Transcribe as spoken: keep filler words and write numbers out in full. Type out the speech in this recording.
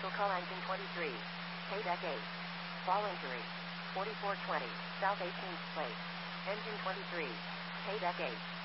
Vehicle call engine twenty-three. K-Deck eight. Fall injury. forty-four twenty. South eighteenth place. Engine twenty-three. K-Deck eight.